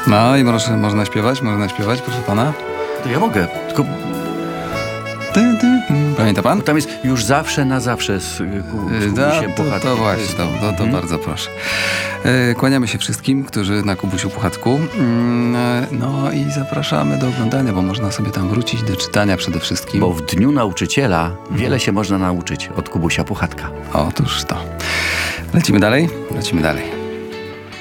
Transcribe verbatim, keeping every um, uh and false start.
No i może, można śpiewać, można śpiewać, proszę pana. To ja mogę, tylko Ty, ty, ty. Pamięta pan? tam jest już zawsze na zawsze z, z Da, Kubusiem to, Puchatkiem. to właśnie, to, to, to Mhm. bardzo proszę. E, Kłaniamy się wszystkim, którzy na Kubusiu Puchatku. Mm, e, No i zapraszamy do oglądania, bo można sobie tam wrócić do czytania przede wszystkim. Bo w Dniu Nauczyciela wiele się można nauczyć od Kubusia Puchatka. Otóż to. Lecimy dalej? Lecimy dalej.